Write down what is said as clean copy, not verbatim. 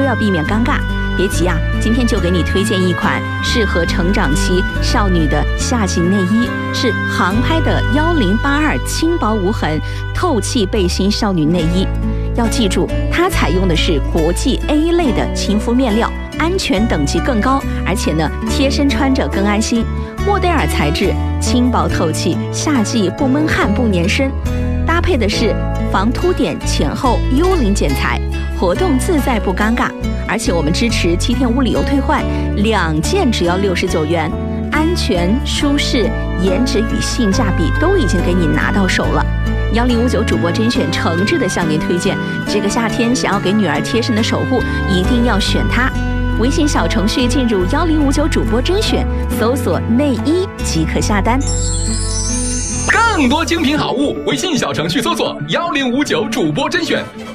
要避免尴尬。别急啊，今天就给你推荐一款适合成长期少女的夏季内衣，是航拍的1082轻薄无痕透气背心少女内衣。要记住，它采用的是国际 A 类的亲肤面料，安全等级更高，而且呢，贴身穿着更安心。莫代尔材质，轻薄透气，夏季不闷汗不粘身。搭配的是防凸点前后幽灵剪裁，活动自在不尴尬。而且我们支持7天无理由退换，2件只要69元，安全、舒适、颜值与性价比都已经给你拿到手了。1059主播甄选诚挚的向您推荐，这个夏天想要给女儿贴身的守护，一定要选它。微信小程序进入1059主播甄选，搜索内衣即可下单。 更多精品好物，微信小程序搜索1059主播甄选。